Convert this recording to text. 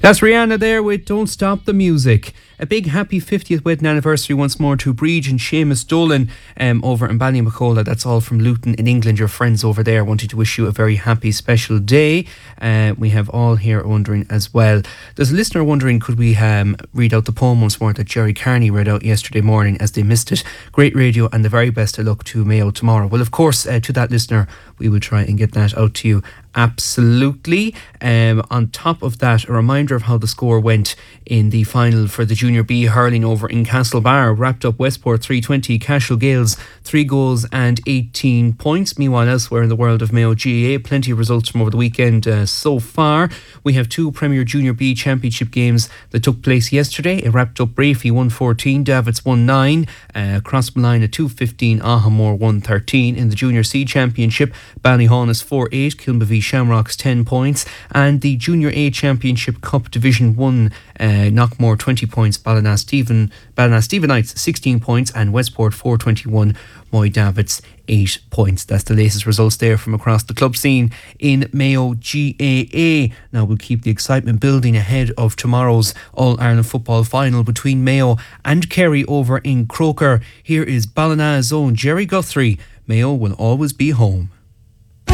That's Rihanna there with Don't Stop the Music. A big happy 50th wedding anniversary once more to Breege and Seamus Dolan over in Ballymacola. That's all from Luton in England. Your friends over there wanted to wish you a very happy special day. We have all here wondering as well. There's a listener wondering, could we read out the poem once more that Jerry Carney read out yesterday morning as they missed it. Great radio and the very best of luck to Mayo tomorrow. Well, of course, to that listener, we will try and get that out to you. Absolutely. On top of that, a reminder of how the score went in the final for the Junior B hurling over in Castlebar. Wrapped up Westport 320, Cashel Gales 3 goals and 18 points. Meanwhile, elsewhere in the world of Mayo GAA, plenty of results from over the weekend so far. We have 2 Premier Junior B Championship games that took place yesterday. It wrapped up Brafey 114, Davits 19, Crossmalina at 215, Ahamore 113. In the Junior C Championship, Ballyhaunis 4-8, Kilmavie Shamrocks 10 points, and the Junior A Championship Cup Division 1, Knockmore 20 points, Ballina Stephenites 16 points, and Westport 421, Moy Davits 8 points. That's the latest results there from across the club scene in Mayo GAA. Now we'll keep the excitement building ahead of tomorrow's All-Ireland football final between Mayo and Kerry over in Croker. Here is Ballina's own Jerry Guthrie. Mayo will always be home.